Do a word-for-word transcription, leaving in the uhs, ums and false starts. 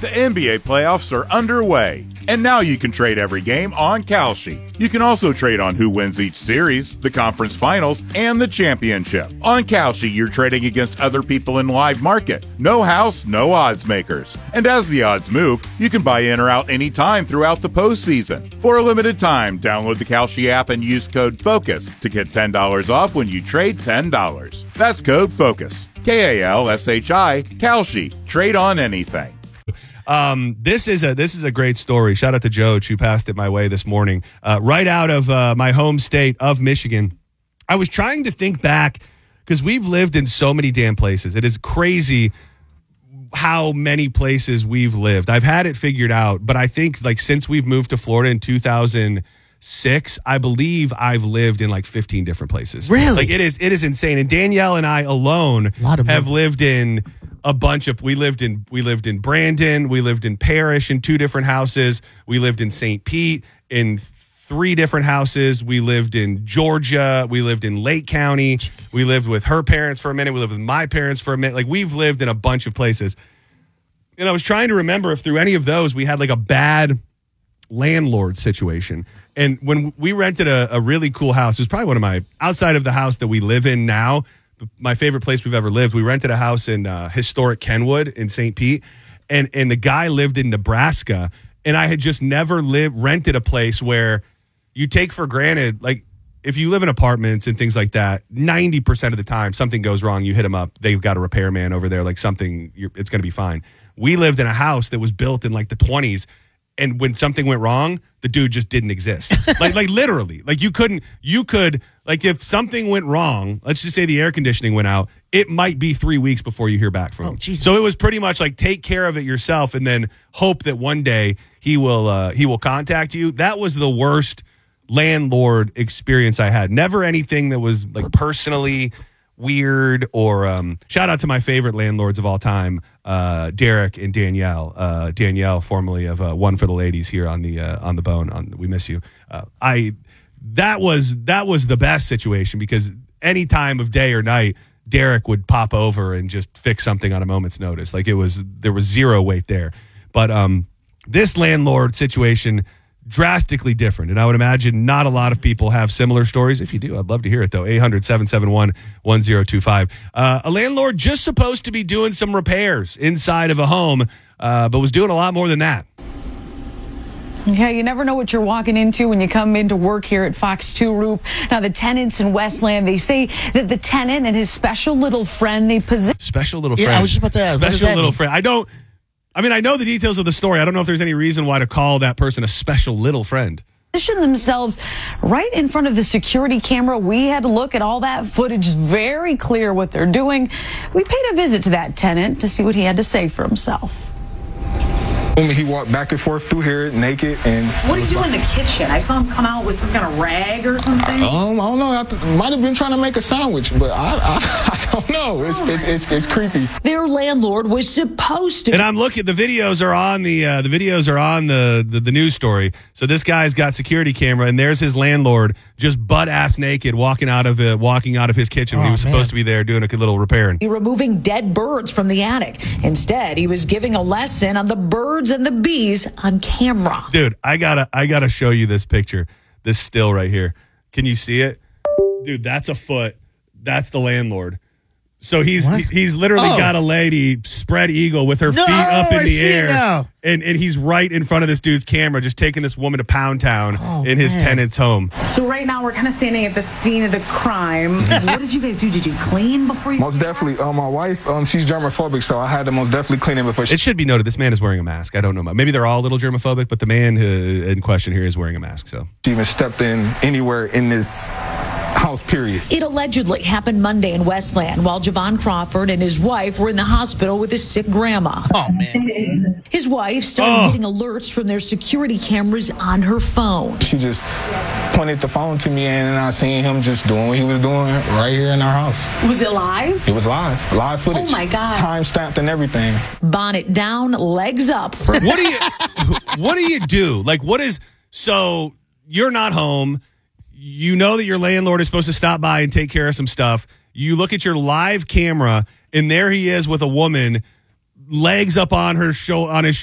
The N B A playoffs are underway, and now you can trade every game on Kalshi. You can also trade on who wins each series, the conference finals, and the championship. On Kalshi, you're trading against other people in live market. No house, no odds makers. And as the odds move, you can buy in or out anytime throughout the postseason. For a limited time, download the Kalshi app and use code FOCUS to get ten dollars off when you trade ten dollars. That's code FOCUS. K A L S H I, Kalshi. Trade on anything. Um, this is a this is a great story. Shout out to Joe, who passed it my way this morning. Uh, right out of uh, my home state of Michigan. I was trying to think back because we've lived in so many damn places. It is crazy how many places we've lived. I've had it figured out, but I think like since we've moved to Florida in two thousand six, I believe I've lived in like fifteen different places. Really? Like it is it is insane. And Danielle and I alone have lived in a bunch of we lived in we lived in Brandon, we lived in Parrish in two different houses, we lived in Saint Pete in three different houses, we lived in Georgia, we lived in Lake County, we lived with her parents for a minute, we lived with my parents for a minute. Like we've lived in a bunch of places. And I was trying to remember if through any of those we had like a bad landlord situation. And when we rented a, a really cool house, it was probably one of my outside of the house that we live in now, my favorite place we've ever lived. We rented a house in uh, historic Kenwood in Saint Pete, and and the guy lived in Nebraska, and I had just never lived rented a place where you take for granted, like if you live in apartments and things like that, ninety percent of the time something goes wrong, you hit them up, they've got a repairman over there, like something, you're, it's going to be fine. We lived in a house that was built in like the twenties, and when something went wrong, the dude just didn't exist. like, like literally, like you couldn't, you could, like if something went wrong, let's just say the air conditioning went out, it might be three weeks before you hear back from him. Oh, Jesus. So it was pretty much like take care of it yourself and then hope that one day he will, uh, he will contact you. That was the worst landlord experience I had. Never anything that was like personally weird or um, shout out to my favorite landlords of all time, uh, Derek and Danielle. Uh, Danielle, formerly of uh, One for the Ladies here on the uh, on the Bone. On we miss you. Uh, I that was that was the best situation because any time of day or night, Derek would pop over and just fix something on a moment's notice. Like it was there was zero wait there. But um, this landlord situation, drastically different. And I would imagine not a lot of people have similar stories. If you do, I'd love to hear it, though. eight hundred, seven seven one, one zero two five. Uh, a landlord just supposed to be doing some repairs inside of a home, uh, but was doing a lot more than that. Yeah, you never know what you're walking into when you come into work here at Fox two Roop. Now, the tenants in Westland, they say that the tenant and his special little friend, they possess... Special little friend. Yeah, I was just about to ask. Special little mean? friend. I don't... I mean, I know the details of the story. I don't know if there's any reason why to call that person a special little friend. Position themselves right in front of the security camera. We had to look at all that footage. Very clear what they're doing. We paid a visit to that tenant to see what he had to say for himself. He walked back and forth through here naked. And what did you do in the kitchen? I saw him come out with some kind of rag or something. Um, I don't know. I might have been trying to make a sandwich, but I, I, I don't know. It's, oh it's, it's it's creepy. Their landlord was supposed to. And I'm looking. The videos are on the uh, the videos are on the, the the news story. So this guy's got security camera, and there's his landlord just butt ass naked walking out of uh, walking out of his kitchen when oh, he was man. supposed to be there doing a little repairing. Removing dead birds from the attic. Instead, he was giving a lesson on the birds and the bees on camera. Dude, I gotta I gotta show you this picture. This still right here. Can you see it? Dude, that's a foot. That's the landlord. So he's What? he's literally Oh. got a lady spread eagle with her No, feet up in I the see it air. now. And and he's right in front of this dude's camera, just taking this woman to Pound Town Oh, in his man. tenant's home. So right now we're kind of standing at the scene of the crime. What did you guys do? Did you clean before you? Most definitely. Uh, my wife, um, she's germophobic, so I had to most definitely clean it before she. It should be noted, this man is wearing a mask. I don't know. Maybe they're all a little germophobic, but the man uh, in question here is wearing a mask. So She even stepped in anywhere in this house, period. It allegedly happened Monday in Westland while Javon Crawford and his wife were in the hospital with his sick grandma. Oh, man. His wife started Oh. getting alerts from their security cameras on her phone. She just pointed the phone to me, and I seen him just doing what he was doing right here in our house. Was it live? It was live, live footage. Oh, my God. Time stamped and everything. Bonnet down, legs up. For what do you what do you do? Like what is so you're not home. You know that your landlord is supposed to stop by and take care of some stuff. You look at your live camera, and there he is with a woman, legs up on her show on his